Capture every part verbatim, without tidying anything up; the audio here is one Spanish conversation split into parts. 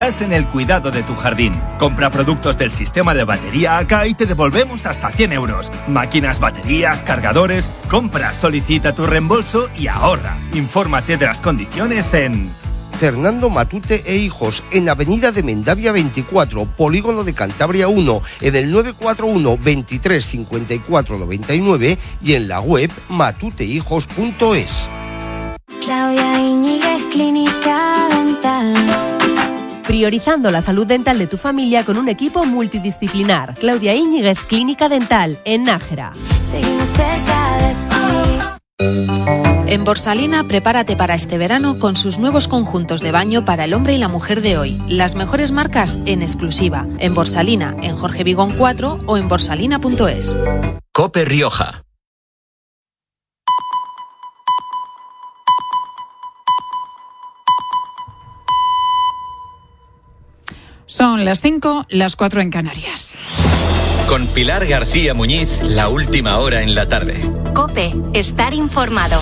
en el cuidado de tu jardín. Compra productos del sistema de batería A K y te devolvemos hasta cien euros. Máquinas, baterías, cargadores. Compra, solicita tu reembolso y ahorra. Infórmate de las condiciones en... Fernando Matute e Hijos, en Avenida de Mendavia veinticuatro, Polígono de Cantabria uno, en el nueve cuatro uno, veintitrés, cincuenta y cuatro, noventa y nueve y en la web matutehijos punto es. Claudia Iñiguez, Clínica Dental. Priorizando la salud dental de tu familia con un equipo multidisciplinar. Claudia Iñiguez, Clínica Dental, en Nájera. Seguimos cerca de ti. En Borsalina, prepárate para este verano con sus nuevos conjuntos de baño para el hombre y la mujer de hoy. Las mejores marcas en exclusiva. En Borsalina, en Jorge Vigón cuatro o en borsalina punto es. COPE Rioja. Son las cinco, las cuatro en Canarias. Con Pilar García Muñiz, la última hora en la tarde. COPE, estar informado.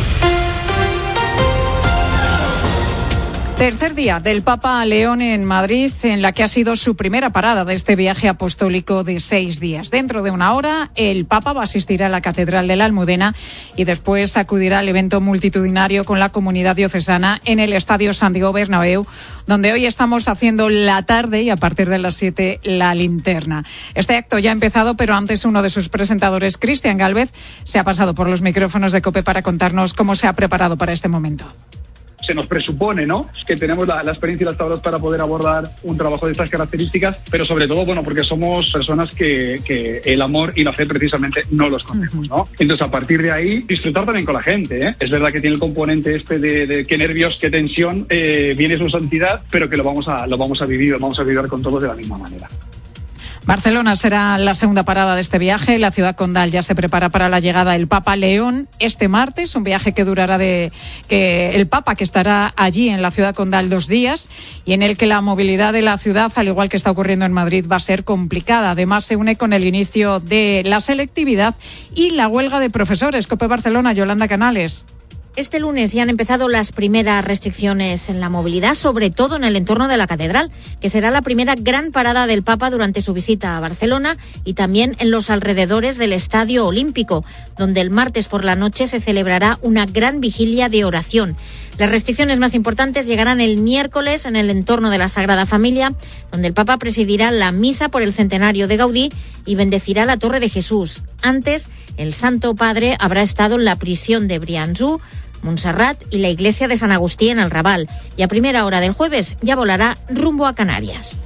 Tercer día del Papa León en Madrid, en la que ha sido su primera parada de este viaje apostólico de seis días. Dentro de una hora, el Papa va a asistir a la Catedral de la Almudena y después acudirá al evento multitudinario con la comunidad diocesana en el Estadio Santiago Bernabéu, donde hoy estamos haciendo la tarde y a partir de las siete la linterna. Este acto ya ha empezado, pero antes uno de sus presentadores, Cristian Gálvez, se ha pasado por los micrófonos de COPE para contarnos cómo se ha preparado para este momento. Se nos presupone, ¿no?, que tenemos la, la experiencia y las tablas para poder abordar un trabajo de estas características, pero sobre todo, bueno, porque somos personas que, que el amor y la fe precisamente no los conocemos, ¿no? Entonces, a partir de ahí, disfrutar también con la gente, ¿eh? Es verdad que tiene el componente este de, de qué nervios, qué tensión, eh, viene su santidad, pero que lo vamos a, lo vamos a vivir, lo vamos a vivir con todos de la misma manera. Barcelona será la segunda parada de este viaje. La ciudad condal ya se prepara para la llegada del Papa León este martes, un viaje que durará de que el Papa que estará allí en la ciudad condal dos días y en el que la movilidad de la ciudad, al igual que está ocurriendo en Madrid, va a ser complicada. Además, se une con el inicio de la selectividad y la huelga de profesores. COPE Barcelona, Yolanda Canales. Este lunes ya han empezado las primeras restricciones en la movilidad, sobre todo en el entorno de la catedral, que será la primera gran parada del Papa durante su visita a Barcelona y también en los alrededores del Estadio Olímpico, donde el martes por la noche se celebrará una gran vigilia de oración. Las restricciones más importantes llegarán el miércoles en el entorno de la Sagrada Familia, donde el Papa presidirá la misa por el centenario de Gaudí y bendecirá la Torre de Jesús. Antes, el Santo Padre habrá estado en la prisión de Briançon, Montserrat y la iglesia de San Agustí en el Raval, y a primera hora del jueves ya volará rumbo a Canarias.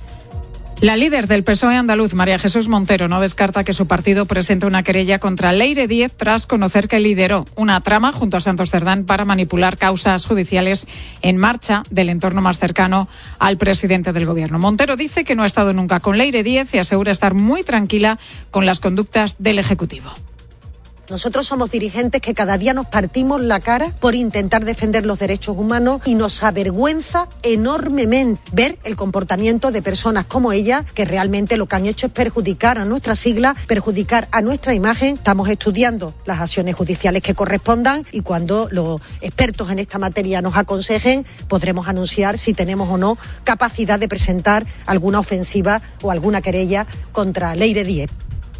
La líder del P S O E andaluz, María Jesús Montero, no descarta que su partido presente una querella contra Leire Díez tras conocer que lideró una trama junto a Santos Cerdán para manipular causas judiciales en marcha del entorno más cercano al presidente del gobierno. Montero dice que no ha estado nunca con Leire Díez y asegura estar muy tranquila con las conductas del Ejecutivo. Nosotros somos dirigentes que cada día nos partimos la cara por intentar defender los derechos humanos y nos avergüenza enormemente ver el comportamiento de personas como ella, que realmente lo que han hecho es perjudicar a nuestra sigla, perjudicar a nuestra imagen. Estamos estudiando las acciones judiciales que correspondan y cuando los expertos en esta materia nos aconsejen, podremos anunciar si tenemos o no capacidad de presentar alguna ofensiva o alguna querella contra Leire Díez.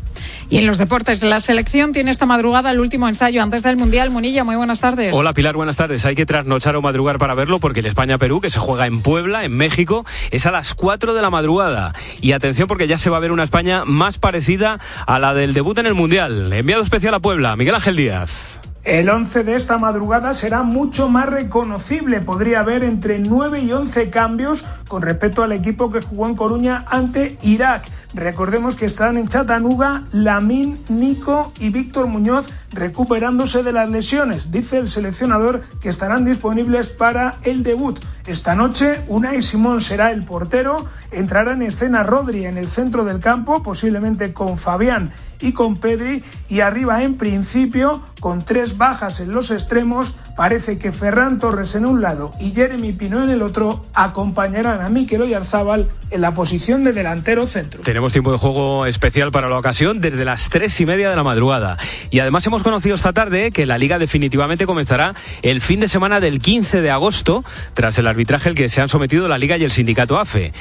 Y en los deportes, la selección tiene esta madrugada el último ensayo antes del Mundial. Munilla, muy buenas tardes. Hola Pilar, buenas tardes. Hay que trasnochar o madrugar para verlo porque el España-Perú, que se juega en Puebla, en México, es a las cuatro de la madrugada. Y atención porque ya se va a ver una España más parecida a la del debut en el Mundial. Enviado especial a Puebla, Miguel Ángel Díaz. El once de esta madrugada será mucho más reconocible. Podría haber entre nueve y once cambios con respecto al equipo que jugó en Coruña ante Irak. Recordemos que están en Chattanooga Lamine, Nico y Víctor Muñoz recuperándose de las lesiones. Dice el seleccionador que estarán disponibles para el debut. Esta noche Unai Simón será el portero. Entrará en escena Rodri en el centro del campo, posiblemente con Fabián y con Pedri, y arriba en principio, con tres bajas en los extremos, Parece que Ferran Torres en un lado y Jeremy Pino en el otro acompañarán a Mikel Oyarzabal en la posición de delantero centro. Tenemos tiempo de juego especial para la ocasión desde las tres y media de la madrugada. Y además hemos conocido esta tarde que la Liga definitivamente comenzará el fin de semana del quince de agosto, tras el arbitraje al que se han sometido la Liga y el sindicato A F E.